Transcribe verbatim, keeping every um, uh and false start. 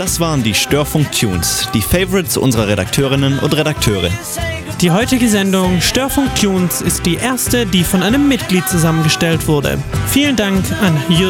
Das waren die Störfunk Tunes, die Favorites unserer Redakteurinnen und Redakteure. Die heutige Sendung Störfunk Tunes ist die erste, die von einem Mitglied zusammengestellt wurde. Vielen Dank an Jürgen